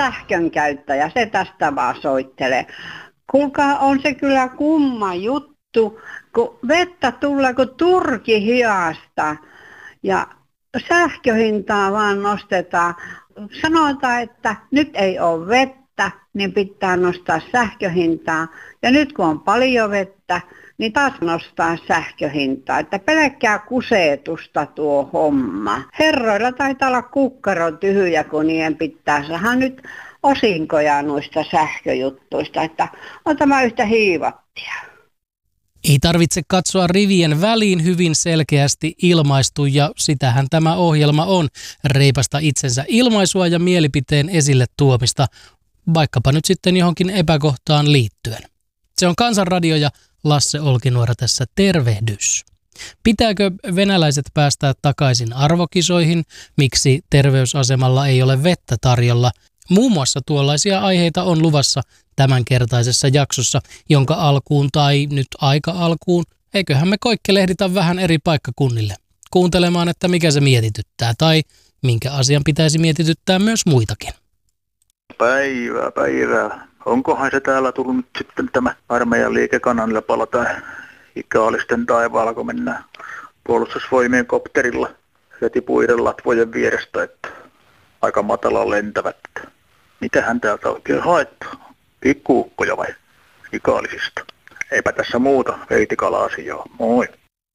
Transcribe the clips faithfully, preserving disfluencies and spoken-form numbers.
sähkön käyttäjä, se tästä vaan soittelee. Kuulkaa, on se kyllä kumma juttu, kun vettä tulee kuin turki hiasta ja sähköhintaa vaan nostetaan. Sanotaan, että nyt ei ole vettä, niin pitää nostaa sähköhintaa. Ja nyt kun on paljon vettä, niin taas nostaa sähköhintaa. Että pelkkää kuseetusta tuo homma. Herroilla taitaa olla kukkaro tyhjä, kun niiden pitää saada nyt osinkoja noista sähköjuttuista. Että on tämä yhtä hiivattia. Ei tarvitse katsoa rivien väliin, hyvin selkeästi ilmaistu, ja sitähän tämä ohjelma on. Reipasta itsensä ilmaisua ja mielipiteen esille tuomista, vaikkapa nyt sitten johonkin epäkohtaan liittyen. Se on Kansanradio ja Lasse Olkinuora tässä, tervehdys. Pitääkö venäläiset päästää takaisin arvokisoihin? Miksi terveysasemalla ei ole vettä tarjolla? Muun muassa tuollaisia aiheita on luvassa tämänkertaisessa jaksossa, jonka alkuun tai nyt aika alkuun, eiköhän me koikkelehditä vähän eri paikkakunnille kuuntelemaan, että mikä se mietityttää tai minkä asian pitäisi mietityttää myös muitakin. Päivää, päivää. Onkohan se täällä tullut nyt sitten tämä armeijan liikekananilla palata ikaalisten taivaalla, kun mennään puolustusvoimien kopterilla heti puiden latvojen vierestä, että aika matala lentävät. Mitähän täältä oikein haettaa? Pikkuukkoja vai ikaalisista? Eipä tässä muuta veitikala-asiaa. Moi.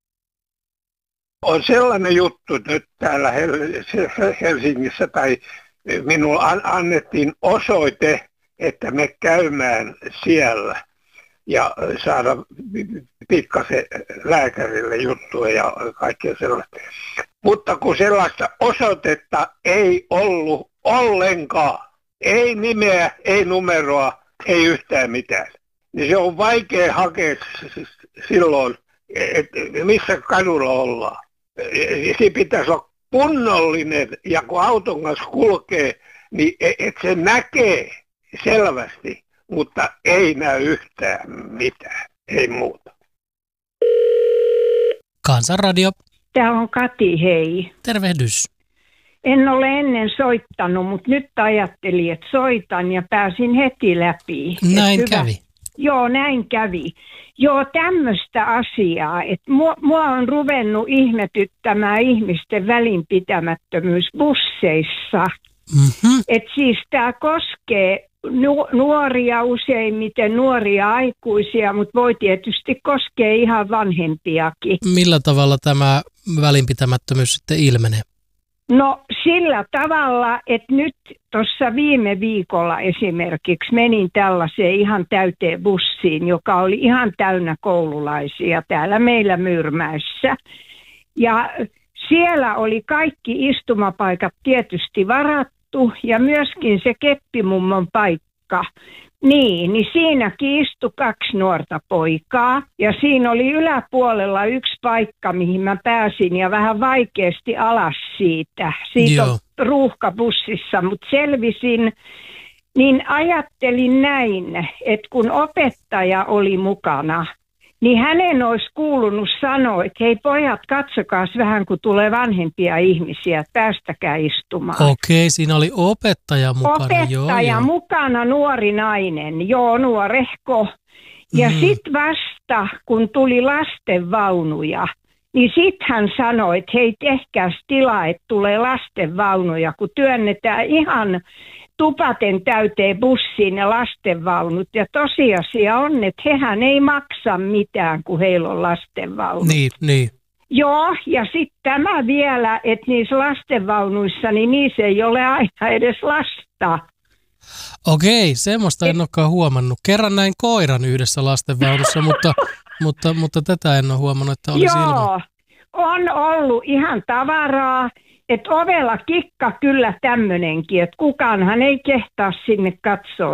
On sellainen juttu nyt täällä Helsingissä, tai minulle annettiin osoite, että me käymään siellä ja saada pikkasen lääkärille juttua ja kaikkea sellaista. Mutta kun sellaista osoitetta ei ollut ollenkaan, ei nimeä, ei numeroa, ei yhtään mitään, niin se on vaikea hakea silloin, että missä kadulla ollaan. Se pitäisi olla kunnollinen, ja kun auton kanssa kulkee, niin että se näkee selvästi, mutta ei näy yhtään mitään, ei muuta. Kansanradio. Täällä on Kati, hei. Tervehdys. En ole ennen soittanut, mutta nyt ajattelin, että soitan ja pääsin heti läpi. Näin kävi. Joo, näin kävi. Joo, tämmöistä asiaa, että mua, mua on ruvennut ihmetyttämään ihmisten välinpitämättömyys busseissa. Mm-hmm. Että siis tämä koskee nu- nuoria, useimmiten nuoria aikuisia, mutta voi tietysti koskea ihan vanhempiakin. Millä tavalla tämä välinpitämättömyys sitten ilmenee? No sillä tavalla, että nyt tuossa viime viikolla esimerkiksi menin tällaiseen ihan täyteen bussiin, joka oli ihan täynnä koululaisia täällä meillä Myyrmäessä. Ja siellä oli kaikki istumapaikat tietysti varattu ja myöskin se keppimummon paikka. Niin, niin siinäkin istui kaksi nuorta poikaa ja siinä oli yläpuolella yksi paikka, mihin mä pääsin ja vähän vaikeasti alas siitä. Siitä Joo. on ruuhkabussissa, mutta selvisin, niin ajattelin näin, että kun opettaja oli mukana, niin hänen olisi kuulunut sanoa, että hei pojat, katsokaas vähän, kun tulee vanhempia ihmisiä, päästäkää istumaan. Okei, siinä oli opettaja mukana. Opettaja joo, mukana, nuori nainen, joo, nuorehko. Ja mm. sitten vasta, kun tuli lastenvaunuja, niin sitten hän sanoi, että hei, tehkääs tilaa, että tulee lastenvaunuja, kun työnnetään ihan tupaten täyteen bussiin ja lastenvaunut. Ja tosiasia on, että hehän ei maksa mitään, kun heillä on lastenvaunut. Niin, niin. Joo, ja sitten tämä vielä, että niissä lastenvaunuissa, niin niissä ei ole aina edes lasta. Okei, semmoista en olekaan huomannut. Kerran näin koiran yhdessä lastenvaunussa, mutta, mutta, mutta tätä en ole huomannut, että olisi ilman. Joo, on ollut ihan tavaraa. Että ovella kikka kyllä tämmönenkin, että kukaanhan ei kehtaa sinne katsoa.